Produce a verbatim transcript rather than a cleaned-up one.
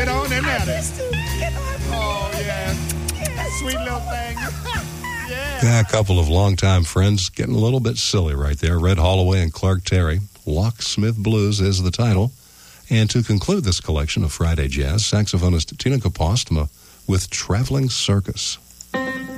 get on in there. Oh, yeah. Sweet little thing. Yeah. Yeah, a couple of longtime friends getting a little bit silly right there. Red Holloway and Clark Terry. Locksmith Blues is the title. And to conclude this collection of Friday Jazz, saxophonist Tina Kopostma with Traveling Circus.